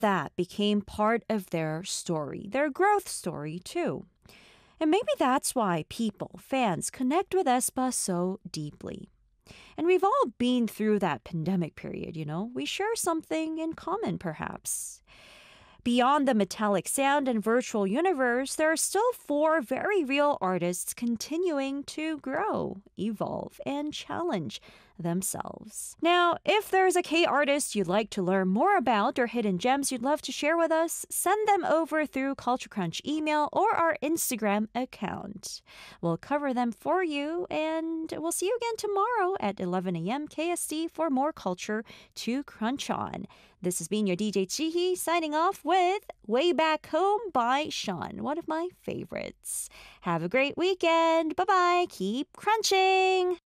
that became part of their story, their growth story, too. And maybe that's why people, fans, connect with aespa so deeply. And we've all been through that pandemic period, We share something in common, perhaps. Beyond the metallic sound and virtual universe, there are still four very real artists continuing to grow, evolve, and challenge themselves. Now, if there's a K artist you'd like to learn more about or hidden gems you'd love to share with us, send them over through Culture Crunch email or our Instagram account. We'll cover them for you, and we'll see you again tomorrow at 11 a.m. KST for more culture to crunch on. This has been your DJ Chihi signing off with Way Back Home by Sean, one of my favorites. Have a great weekend. Bye-bye. Keep crunching.